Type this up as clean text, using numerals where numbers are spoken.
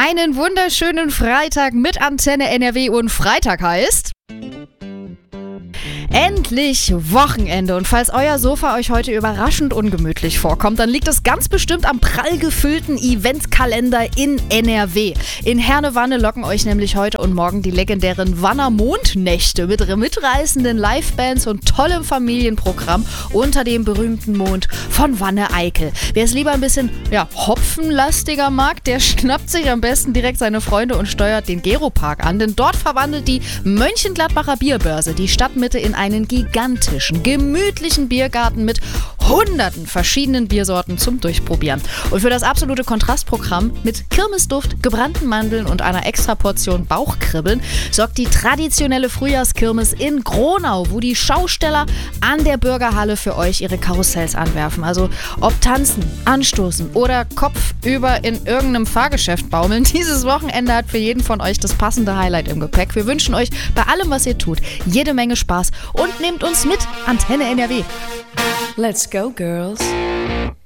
Einen wunderschönen Freitag mit Antenne NRW und Freitag heißt... Endlich Wochenende, und falls euer Sofa euch heute überraschend ungemütlich vorkommt, dann liegt es ganz bestimmt am prall gefüllten Eventkalender in NRW. In Herne-Wanne locken euch nämlich heute und morgen die legendären Wanner Mondnächte mit mitreißenden Livebands und tollem Familienprogramm unter dem berühmten Mond von Wanne-Eickel. Wer es lieber ein bisschen hopfenlastiger mag, der schnappt sich am besten direkt seine Freunde und steuert den Geropark an, denn dort verwandelt die Mönchengladbacher Bierbörse die Stadtmitte in einen gigantischen, gemütlichen Biergarten mit hunderten verschiedenen Biersorten zum Durchprobieren. Und für das absolute Kontrastprogramm mit Kirmesduft, gebrannten Mandeln und einer extra Portion Bauchkribbeln sorgt die traditionelle Frühjahrskirmes in Gronau, wo die Schausteller an der Bürgerhalle für euch ihre Karussells anwerfen. Also ob tanzen, anstoßen oder kopfüber in irgendeinem Fahrgeschäft baumeln, dieses Wochenende hat für jeden von euch das passende Highlight im Gepäck. Wir wünschen euch bei allem, was ihr tut, jede Menge Spaß und nehmt uns mit, Antenne NRW. Let's go, girls.